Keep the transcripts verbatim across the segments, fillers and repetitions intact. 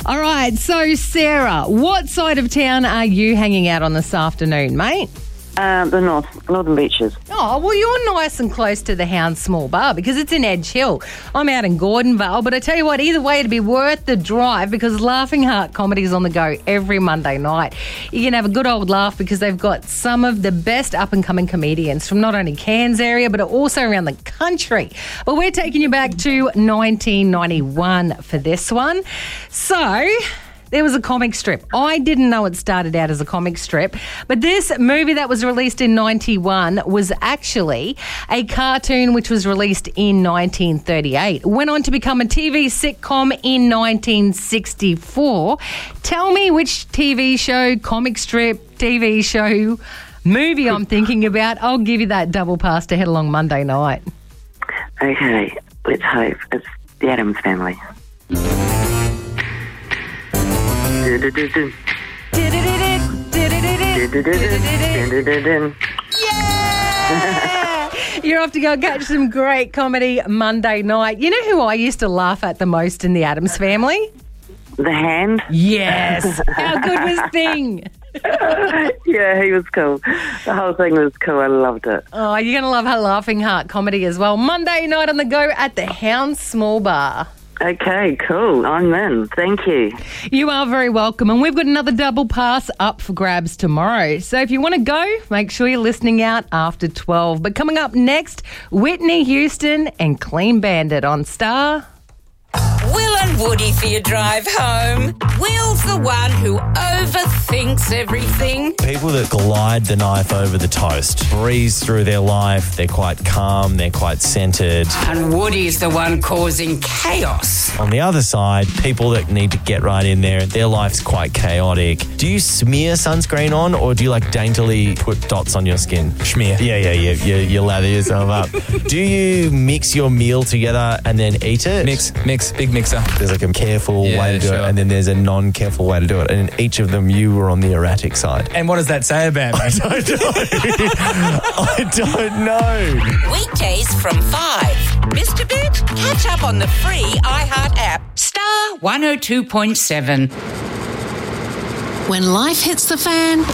All right, so Sarah, what side of town are you hanging out on this afternoon, mate? Um, the north, Northern Beaches. Oh, well, you're nice and close to the Hound Small Bar because it's in Edge Hill. I'm out in Gordonvale, but I tell you what, either way, it'd be worth the drive because Laughing Heart Comedy is on the go every Monday night. You can have a good old laugh because they've got some of the best up-and-coming comedians from not only Cairns area, but also around the country. But we're taking you back to nineteen ninety-one for this one. So there was a comic strip. I didn't know it started out as a comic strip, but this movie that was released in ninety-one was actually a cartoon which was released in nineteen thirty-eight. Went on to become a T V sitcom in nineteen sixty-four. Tell me which T V show, comic strip, T V show, movie I'm thinking about. I'll give you that double pass to head along Monday night. Okay, let's hope it's the Addams Family. Yeah! You're off to go catch some great comedy Monday night. You know who I used to laugh at the most in the Addams Family? The Hand. Yes. How good was Thing? Yeah, he was cool. The whole thing was cool. I loved it. Oh, you're going to love her Laughing Heart Comedy as well. Monday night on the go at the Hound Small Bar. Okay, cool. I'm in. Thank you. You are very welcome. And we've got another double pass up for grabs tomorrow. So if you want to go, make sure you're listening out after twelve. But coming up next, Whitney Houston and Clean Bandit on Star. Will and Woody for your drive home. Will's the one who overthinks everything. People that glide the knife over the toast, breeze through their life, they're quite calm, they're quite centred. And Woody's the one causing chaos. On the other side, people that need to get right in there, their life's quite chaotic. Do you smear sunscreen on or do you like daintily put dots on your skin? Schmear. Yeah, yeah, yeah. You, you lather yourself up. Do you mix your meal together and then eat it? Mix, mix, big mixer. There's like a careful Yeah, way to do sure. it, and then there's a non-careful way to do it. And in each of them, you were on the erratic side. And what does that say about me? I don't know. I don't know. Weekdays from five. Mister Bit, catch up on the free iHeart app. Star one oh two point seven. When life hits the fan,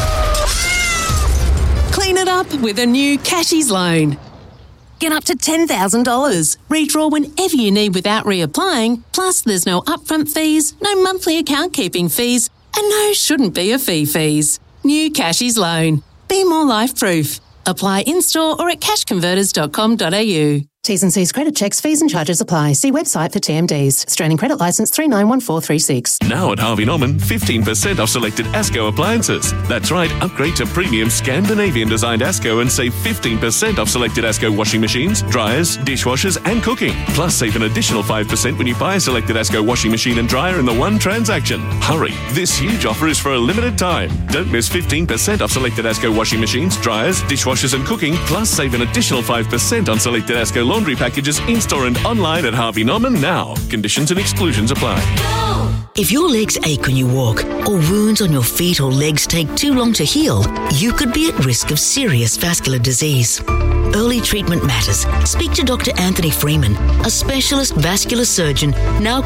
clean it up with a new Cashies loan. Get up to ten thousand dollars. Redraw whenever you need without reapplying. Plus, there's no upfront fees, no monthly account keeping fees, and no shouldn't be a fee fees. New Cashies loan. Be more life-proof. Apply in-store or at cash converters dot com dot a u. T's and C's credit checks, fees and charges apply. See website for T M Ds. Australian Credit Licence three nine one four three six. Now at Harvey Norman, fifteen percent off selected ASCO appliances. That's right, upgrade to premium Scandinavian-designed ASCO and save fifteen percent off selected ASCO washing machines, dryers, dishwashers and cooking. Plus, save an additional five percent when you buy a selected ASCO washing machine and dryer in the one transaction. Hurry, this huge offer is for a limited time. Don't miss fifteen percent off selected ASCO washing machines, dryers, dishwashers and cooking. Plus, save an additional five percent on selected ASCO laundry packages in-store and online at Harvey Norman now. Conditions and exclusions apply. If your legs ache when you walk, or wounds on your feet or legs take too long to heal, you could be at risk of serious vascular disease. Early treatment matters. Speak to Doctor Anthony Freeman, a specialist vascular surgeon now